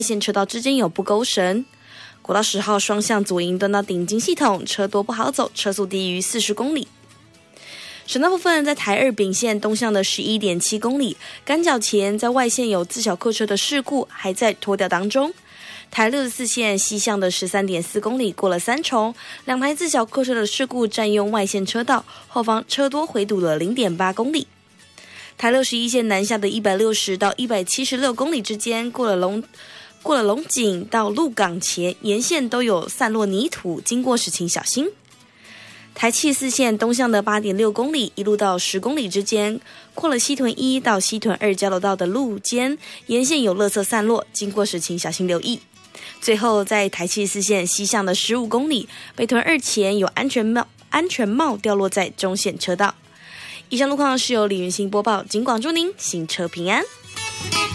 线车道之间有不勾绳。国道10号双向左营端到顶金系统车多不好走，车速低于40公里。省道部分，在台2丙线东向的 11.7 公里，赶脚前在外线有自小客车的事故还在拖吊当中。台64线西向的 13.4 公里过了3重，2台自小客车的事故占用外线车道，后方车多回堵了 0.8 公里。台61线南下的160到176公里之间，过了龙井到鹿港前，沿线都有散落泥土，经过时请小心。台74线东向的 8.6 公里，一路到10公里之间，过了西屯1到西屯2交流道的路肩，沿线有垃圾散落，经过时请小心留意。最后，在台74线西向的15公里，北屯2前有安全帽掉落在中线车道。以上路况是由李云欣播报，警广祝您行车平安。